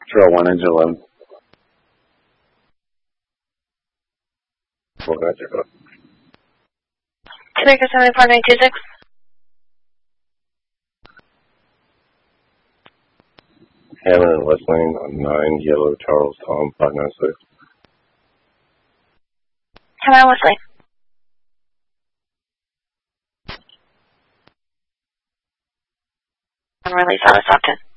Trail 1, engine 11. What can I check up? Jamaica 74926. Hammond West Lane on 9 Yellow Charles Tom 596. Hammond West Lane. Release out of Stockton.